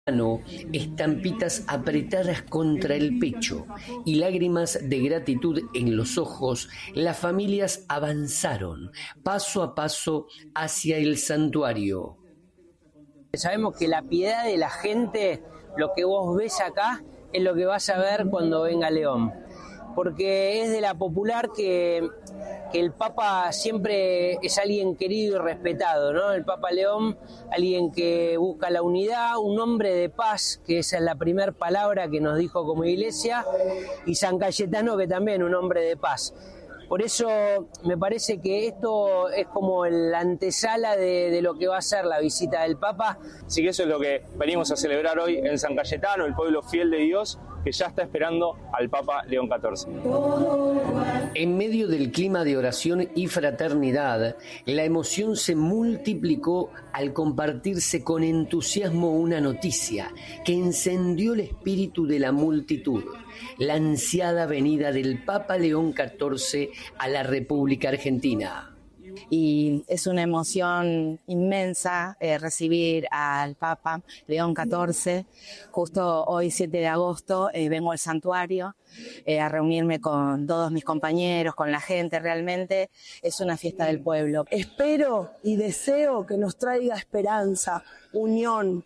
estampitas apretadas contra el pecho y lágrimas de gratitud en los ojos, las familias avanzaron paso a paso hacia el santuario. Sabemos que la piedad de la gente, lo que vos ves acá, es lo que vas a ver cuando venga León. Porque es de la popular que el Papa siempre es alguien querido y respetado, ¿no? El Papa León, alguien que busca la unidad, un hombre de paz, que esa es la primera palabra que nos dijo como iglesia, y San Cayetano, que también un hombre de paz. Por eso me parece que esto es como la antesala de lo que va a ser la visita del Papa. Así que eso es lo que venimos a celebrar hoy en San Cayetano, el pueblo fiel de Dios, que ya está esperando al Papa León XIV. En medio del clima de oración y fraternidad, la emoción se multiplicó al compartirse con entusiasmo una noticia que encendió el espíritu de la multitud: la ansiada venida del Papa León XIV a la República Argentina. Y es una emoción inmensa recibir al Papa León XIV. Justo hoy, 7 de agosto, vengo al santuario a reunirme con todos mis compañeros, con la gente. Realmente es una fiesta del pueblo. Espero y deseo que nos traiga esperanza, unión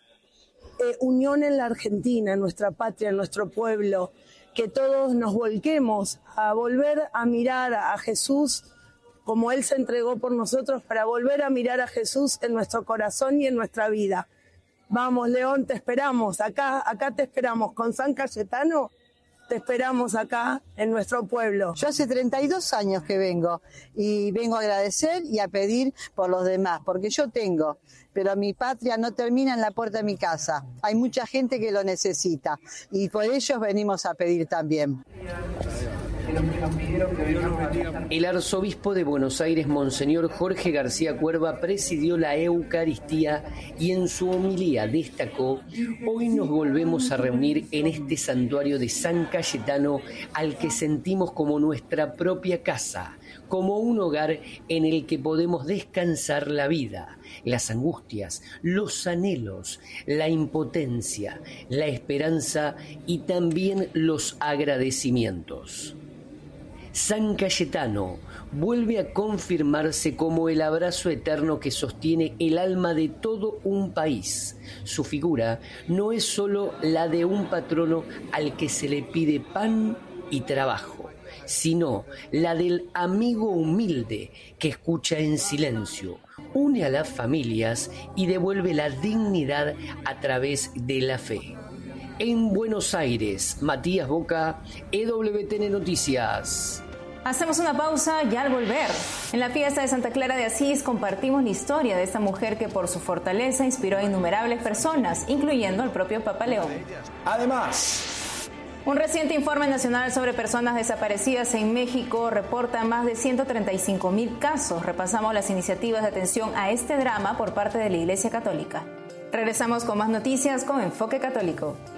en la Argentina, en nuestra patria, en nuestro pueblo, que todos nos volquemos a volver a mirar a Jesús como Él se entregó por nosotros, para volver a mirar a Jesús en nuestro corazón y en nuestra vida. Vamos, León, te esperamos, acá te esperamos, con San Cayetano te esperamos acá en nuestro pueblo. Yo hace 32 años que vengo, y vengo a agradecer y a pedir por los demás, porque yo tengo, pero mi patria no termina en la puerta de mi casa. Hay mucha gente que lo necesita, y por ellos venimos a pedir también. El arzobispo de Buenos Aires, Monseñor Jorge García Cuerva, presidió la Eucaristía y en su homilía destacó: hoy nos volvemos a reunir en este santuario de San Cayetano, al que sentimos como nuestra propia casa, como un hogar en el que podemos descansar la vida, las angustias, los anhelos, la impotencia, la esperanza y también los agradecimientos. San Cayetano vuelve a confirmarse como el abrazo eterno que sostiene el alma de todo un país. Su figura no es solo la de un patrono al que se le pide pan y trabajo, sino la del amigo humilde que escucha en silencio, une a las familias y devuelve la dignidad a través de la fe. En Buenos Aires, Matías Boca, EWTN Noticias. Hacemos una pausa y al volver, en la fiesta de Santa Clara de Asís compartimos la historia de esta mujer que por su fortaleza inspiró a innumerables personas, incluyendo al propio Papa León. Además, un reciente informe nacional sobre personas desaparecidas en México reporta más de 135,000 casos. Repasamos las iniciativas de atención a este drama por parte de la Iglesia Católica. Regresamos con más noticias con Enfoque Católico.